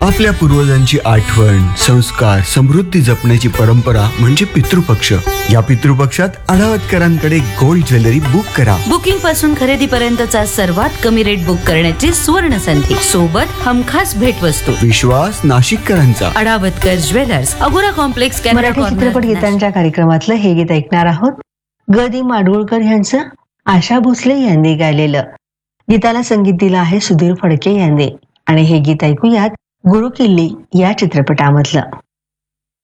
आपल्या पूर्वजांची आठवण, संस्कार, समृद्धी जपण्याची परंपरा म्हणजे पितृपक्ष. या पितृपक्षात अडावतकरांकडे गोल्ड ज्वेलरी बुक करा. बुकिंग पासून खरेदी पर्यंतचा सर्वात कमी रेट बुक करण्याची सुवर्ण संधी, सोबत हमखास भेटवस्तू. विश्वास नाशिककरांचा. अडावतकर ज्वेलर्स, अगोरा कॉम्प्लेक्स, कॅनरा मराठी कॉर्नर, चित्रपट गीतांच्या कार्यक्रमातलं हे गीत ऐकणार आहोत. ग.दी. माडगुळकर यांचं आशा भोसले यांनी गायलेलं. गीताला संगीत दिलं आहे सुधीर फडके यांनी. आणि हे गीत ऐकूयात गुरु किल्ली या चित्रपटामधलं.